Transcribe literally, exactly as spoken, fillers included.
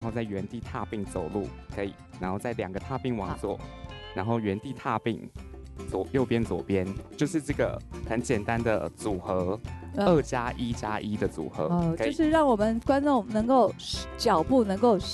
后在原地踏并走路，可以，然后再两个踏并往左，然后原地踏并，左右边左边，就是这个很简单的组合，二加一加一的组合， 哦， 可以就是让我们观众能够脚步能够